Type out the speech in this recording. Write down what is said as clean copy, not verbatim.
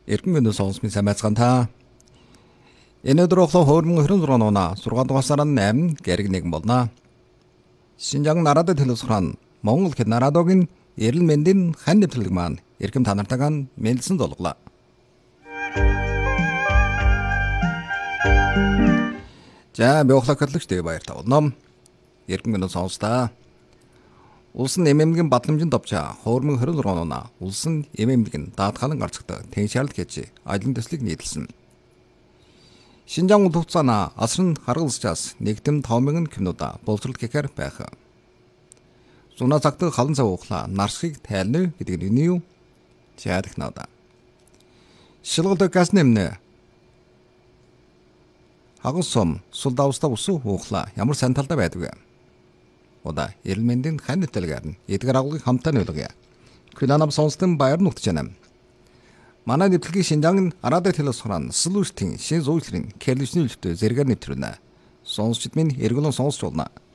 Эргэн өнөө сонсмын сайн байцгаана та. Энэ өдөр оглоо 2026 оноо 6 дугаар сарын 8 гэрэг нэгэн болно. Шинжаан нарадад төлөвлөсөн Монгол хэд нарадогийн эрүүл мэндийн хань нэвтрүүлэг маань эрхэм та нартайгаа мэдлсэн зулглаа. За биохлокотлогч тэгээ баяр тавуулна. Эрхэм өнөө сонстаа. Улсын эмэмгийн батламжинд товчаа 2026 оноо улсын эмэмгийн даатгалан гарцагт тэншаалт хийж аялын төслийг нийлсэн. Шинжаан улс асрын харгалзчаас нэгдэм 5,000 кинода боловсрол гэхээр байх. Зуна цагт халан цав ухлаа нарсхийг тайлна гэдэг нь юу? Чаадах надаа. Шилгэлт газ нэмнэ. Хагас сум сул давстаа усу ухлаа ямар сайн талдаа байдгүй. Ода эрүүл мэндийн хань нэвтрүүлгээр нь эдгээр агуулгыг хамтаа нөлгөе. Күнанам сонстон баяр нутгч анам. Манай нэвтрүүлгийн шинжаан арадаа телевизорын слуштын шин зүйчлэрийн кэлвишнэлт зэрэгээр нэвтрүүлнэ. Сонсчд минь эргүүлэн сонсч болно.